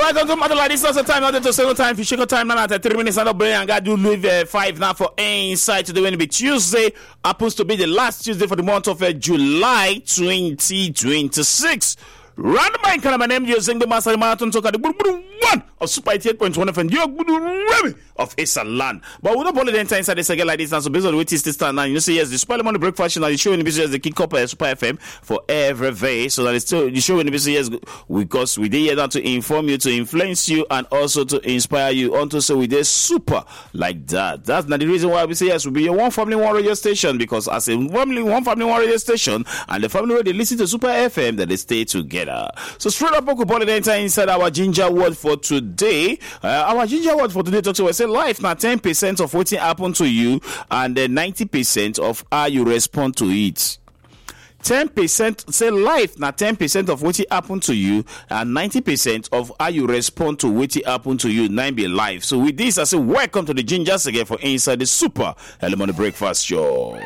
right, don't matter like this. That's the time. Not to say no time. If you check your time now at 3 minutes and brain and got to leave 5 now for inside today. When it be Tuesday, happens to be the last Tuesday for the month of July 2026. Random by kind of my name, you're saying the master marathon talk at the one of Super 88.1 FM. You're good of Esaland. But we don't bother the entire inside this again like this now. So based on the way it is this time now, you say yes, the Super Money breakfast now. You show in the business the kick up Super FM for every day. So that it's still the show in the business because we did here now to inform you, to influence you, and also to inspire you. Unto so we did super like that. That's not the reason why we say yes, we'll be your one family, one radio station, because as a family, one radio station, and the family where they listen to Super FM, that they stay together. So straight up, inside our ginger word for today. Our ginger word for today talks about say life now 10% of what happened to you, and then 90% of how you respond to it. 10% say life now 10% of what happened to you, and 90% of how you respond to what happened to you. 9 be life. So with this, I say welcome to the Gingers again for inside the Super Early Morning Breakfast Show.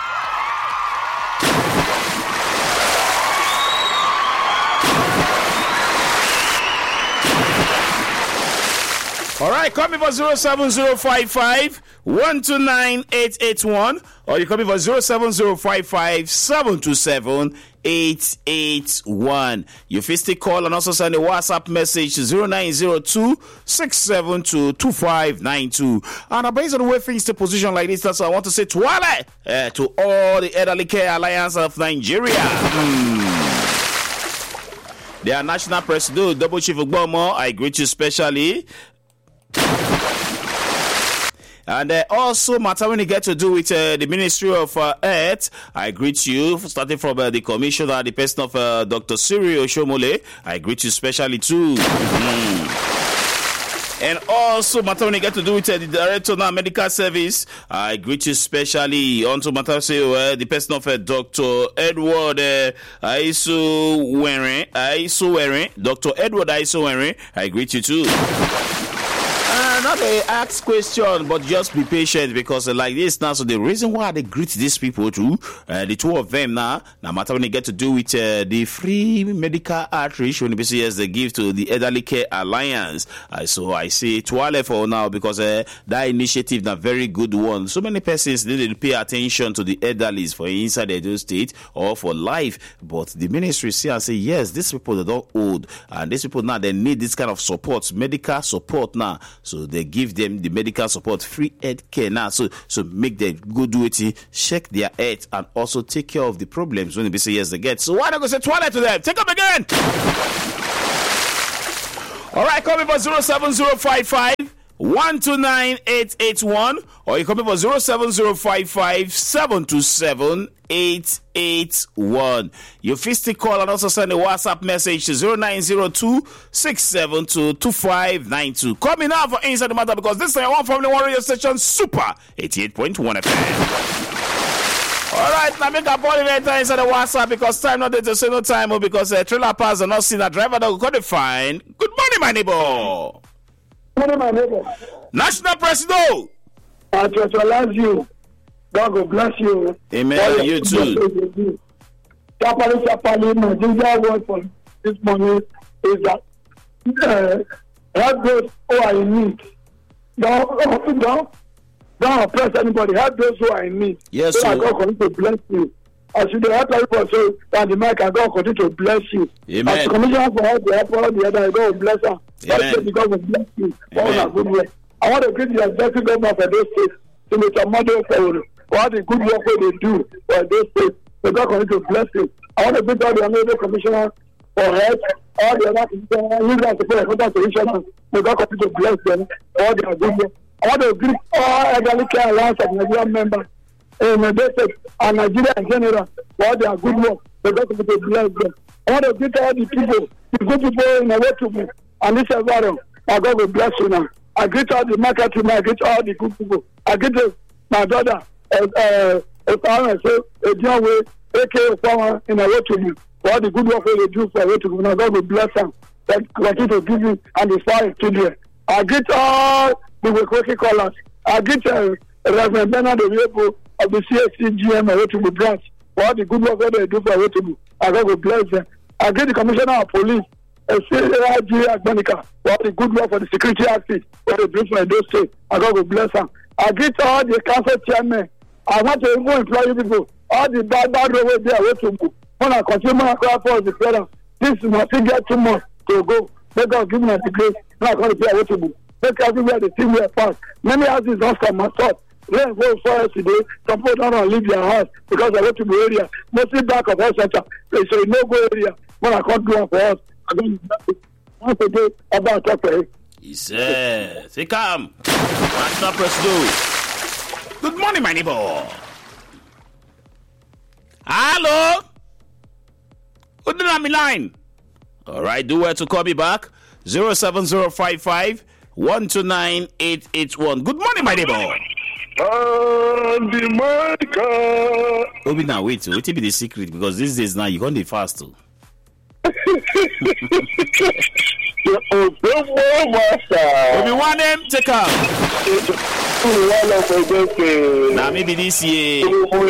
All right, call me for 07055 129 881, or you call me for 07055 727 881. You first call and also send a WhatsApp message to 0902 672 2592. And based on the way things to position like this, that's why I want to say Twale to all the Elderly Care Alliance of Nigeria. Their national president, Double Chief Ogbomo, I greet you specially. And also, matter when you get to do with the Ministry of Health, I greet you, starting from the commissioner, the person of Dr. Cyril Oshomole, I greet you specially too. And also, matter when you get to do with the Director of Medical Service, I greet you specially. On to matter say the person of Dr. Edward Aisowere, Dr. Edward Aisowere, I greet you too. Not a ask question, but just be patient, because like this now. So the reason why they greet these people too, the two of them now matter when they get to do with the free medical outreach when they give to the Elderly Care Alliance. So I say Twale for now, because that initiative is a very good one. So many persons need to pay attention to the elderlies for inside Edo State or for life, but the ministry see and say yes, these people they don't old, and these people now they need this kind of support, medical support now. So they give them the medical support, free health care now. So make them go do it, check their health, and also take care of the problems when they say yes they get. So why not go say Twilight to them? Take up again. All right, call me for 07055 129 881, or you call me for 07055 727 881. You first call and also send a WhatsApp message to 0902 672 2592. Call me now for Inside the Matter, because this is one family, one radio station, Super 88.1 FM. All right, now make a body later inside the WhatsApp, because time not there to say no time, because trailer pass are not seen a driver that will go to find. Good morning, my neighbor. Good morning, my neighbor. National President. I love you. God will bless you. Amen. You too. Chapali, my ginger word for this morning is that help those who are in need. Don't oppress anybody. Help those who are in need. Yes, so God continue to bless you. As you help people, so that the mic and God continue to bless you. Amen. As the commissioner for help all the other, God will bless her. Amen. Because will bless you for all our good work. I want to greet the executive governor for those states, to Mr. Mado for all the good work they do for those states. So God continue to bless you. I want to greet all the other commissioner for health, all the other commissioners, you guys support the commissioners. So God continue to bless them for all their good work. I want to greet all Elderly Care Alliance of Nigerian members in the state and Nigeria in general for all their good work. So God continue to bless them. I want to greet all the people, the good people in the way to me and this environment. God will bless you now. I greet all the market women, I greet all the good people. I greet my brother, a young way, a.k.a. in a way to me. For all the good work they do for a way to me. Now God will bless them. Continue to give you and inspire children. I greet all the working callers. I greet Reverend Bernard Oyepo of the CSCGM Awotubu branch for all the good work they do for Awotubu. I God will bless them. I greet the Commissioner of Police, CIG Agbonika, for the good work for the security outfit, for the brief for those states. I God will bless them. I greet all the council chairmen. I want to even employ you people. All the bad road there, way to move. When I continue my cry for the prayer, this must get 2 months to go. Let God give me the grace. Now I want to pray way to move. Make everywhere the team will pass. Many houses don't come my thought. Rain go for us today. Some people don't leave their house because they go to the area. Mostly back of our center. They say no go area. When I can't do it for us, I don't want to do about talk for him. He said, say come. National Presido. Good morning, my neighbor. Hello? Who did I mean line? All right, do well to call me back. 07055 129 881. Good morning, my neighbor. Obi, now wait, wait till be the secret because these days now you can't be fast too. Obi, one name, take up. Now maybe this year.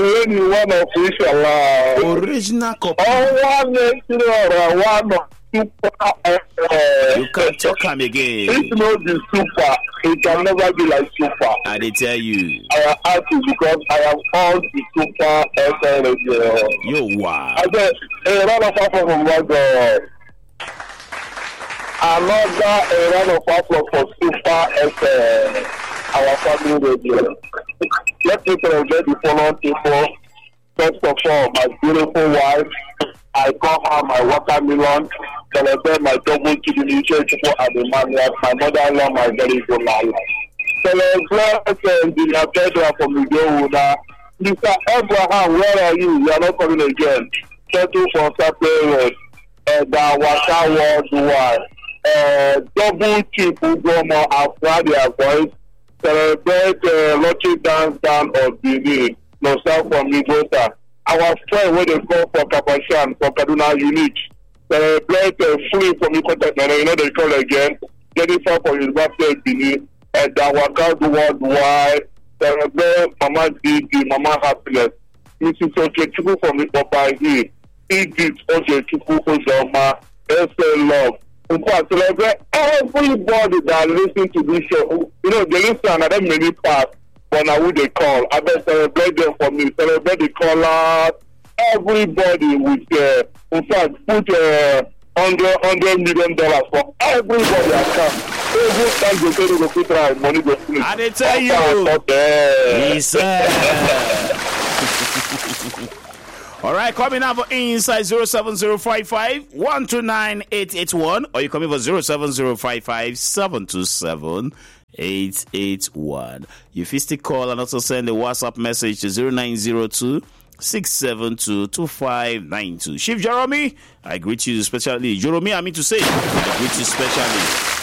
Original copy. You can't talk him again. It's not the super. It can never be like super. I did tell you. I am happy because I am all the super SL. Yo, wow. I said, a round of applause from my God. Another round of applause for Super SL, our family radio. Let me present the following people. First of all, my beautiful wife. I call her my watermelon. Celebrate my double chicken people at the maniac. My mother-in-law, my very good life. Celebrate the Pedro from Udoda. Mr. Abraham, where are you? You are not coming again. Settle for Sapele Road. The Waka Worldwide. Double triple Gomo after their voice. Celebrate Lucky Dance Down of Benin. No sound from Migota. Our friend where they go for Kapashan for Kaduna Unique. Celebrate free from the contact and you know they call again. Jennifer for University of Benin. And the Waka Worldwide. Celebrate Mama Didi, Mama Happiness. Mrs. Okechuku from the Papa here. Edith Okechuku Ozoma. SL Love. In fact, celebrate everybody that listen to this show. You know, they listen and then many parts. But now who they call? I bet celebrate them for me. Celebrate the callers. Everybody with in fact, put $100 million for everybody I can. Every time they say they go put money go free. I did tell you. He said. All right, coming up for inside 07055 129 881, or you come in for 07055 727 881. You still call and also send a WhatsApp message to 0902 672 2592. Chief Jeremy, I greet you specially. Jeremy, I mean to say, I greet you specially.